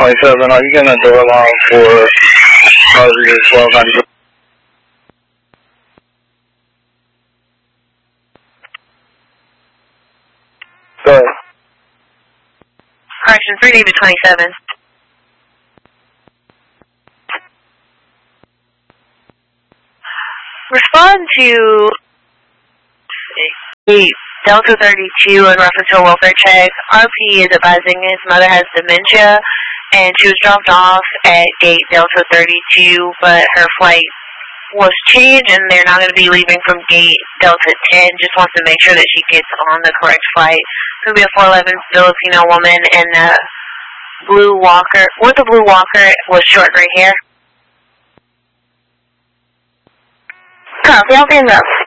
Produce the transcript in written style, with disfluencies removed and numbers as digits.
27, are you going to door long for Roger 1290? Go ahead. Correction, 3 David 27. Respond to Delta 32 in reference to a welfare check. RP is advising his mother has dementia, and she was dropped off at gate Delta 32, but her flight was changed, and they're not going to be leaving from gate Delta 10. Just wants to make sure that she gets on the correct flight. It's going to be a 411 Filipino woman in a blue walker. With a blue walker with short gray hair. Copy, I'll be in route.